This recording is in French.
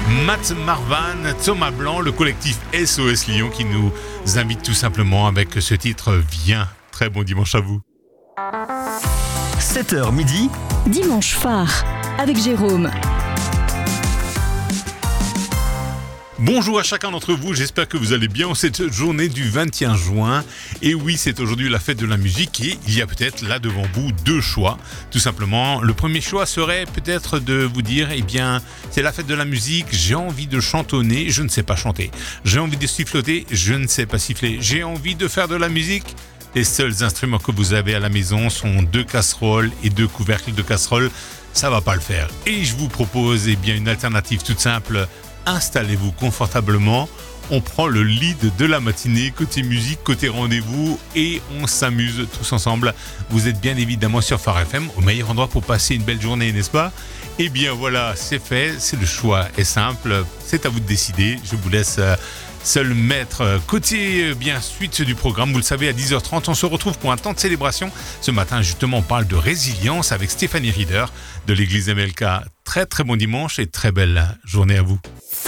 Matt Marvan, Thomas Blanc, le collectif SOS Lyon qui nous invite tout simplement avec ce titre Viens. Très bon dimanche à vous. 7h midi, Dimanche phare avec Jérôme. Bonjour à chacun d'entre vous, j'espère que vous allez bien en cette journée du 21 juin. Et oui, c'est aujourd'hui la fête de la musique et il y a peut-être là devant vous deux choix. Tout simplement, le premier choix serait peut-être de vous dire, eh bien, c'est la fête de la musique, j'ai envie de chantonner, je ne sais pas chanter. J'ai envie de siffloter, je ne sais pas siffler. J'ai envie de faire de la musique. Les seuls instruments que vous avez à la maison sont 2 casseroles et 2 couvercles de casseroles. Ça va pas le faire. Et je vous propose, eh bien, une alternative toute simple. Installez-vous confortablement, on prend le lead de la matinée, côté musique, côté rendez-vous et on s'amuse tous ensemble. Vous êtes bien évidemment sur Phare FM, au meilleur endroit pour passer une belle journée, n'est-ce pas ? Eh bien voilà, c'est fait, le choix est simple, c'est à vous de décider, je vous laisse seul maître. Côté bien suite du programme, vous le savez, à 10h30, on se retrouve pour un temps de célébration. Ce matin, justement, on parle de résilience avec Stéphanie Rieder de l'église MLK. Très très bon dimanche et très belle journée à vous.